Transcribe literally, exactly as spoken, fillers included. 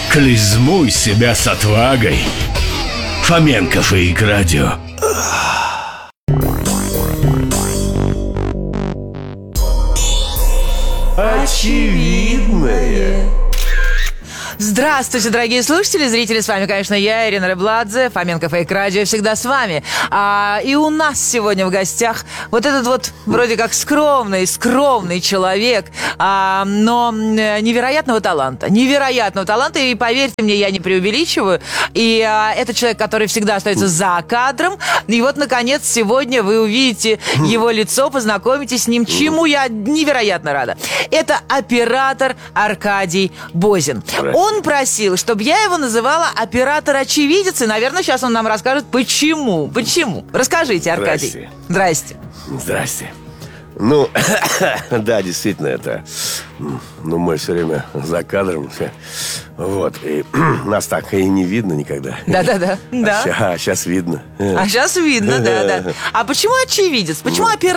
Клизмуй себя с отвагой. Фоменко Фейк Радио. Очевидное. Здравствуйте, дорогие слушатели, зрители, с вами, конечно, я, Ирина Рыбладзе, Фоменко Фейк Радио, всегда с вами. А, и у нас сегодня в гостях вот этот вот вроде как скромный, скромный человек, а, но невероятного таланта, невероятного таланта, и поверьте мне, я не преувеличиваю. И а, это человек, который всегда остается за кадром, и вот, наконец, сегодня вы увидите его лицо, познакомитесь с ним, чему я невероятно рада. Это оператор Аркадий Бозин. Он просил, чтобы я его называла оператор-очевидец, и, наверное, сейчас он нам расскажет, почему. Почему? Расскажите, Аркадий. Здрасте. Здрасте. Здрасте. Ну, да, действительно, это... Ну, мы все время за кадром. Вот. И нас так и не видно никогда. Да-да-да. Да. А сейчас видно. А сейчас видно, да-да. А почему очевидец? Почему опер...